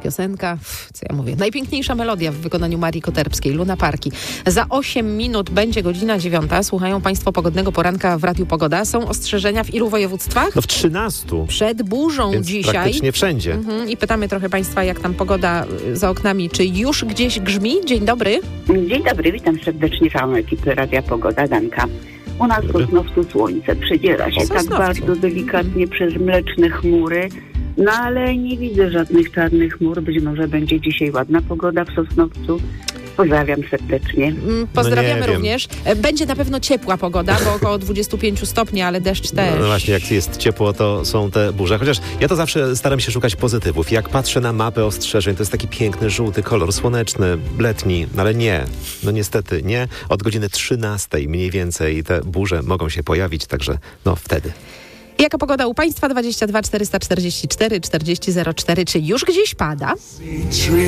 piosenka, co ja mówię, najpiękniejsza melodia w wykonaniu Marii Koterskiej, Luna Parki. Za 8 minut będzie godzina 9. Słuchają Państwo pogodnego poranka w Radiu Pogoda. Są ostrzeżenia w ilu województwach? No w 13. Przed burzą Więc dzisiaj. praktycznie wszędzie. I pytamy trochę Państwa, jak tam pogoda za oknami. Czy już gdzieś grzmi? Dzień dobry. Dzień dobry, witam serdecznie całą ekipę Radia Pogoda, Danka. U nas w Sosnowcu słońce przedziera się tak bardzo delikatnie przez mleczne chmury, no ale nie widzę żadnych czarnych chmur. Być może będzie dzisiaj ładna pogoda w Sosnowcu. Pozdrawiam serdecznie. Pozdrawiamy również. Będzie na pewno ciepła pogoda, bo około 25 stopni, ale deszcz też. No właśnie, jak jest ciepło, to są te burze. Chociaż ja to zawsze staram się szukać pozytywów. Jak patrzę na mapę ostrzeżeń, to jest taki piękny, żółty kolor, słoneczny, letni, ale nie. No niestety nie. Od godziny 13 mniej więcej te burze mogą się pojawić, także no wtedy. Jaka pogoda u Państwa? 22 444 40 04. Czy już gdzieś pada?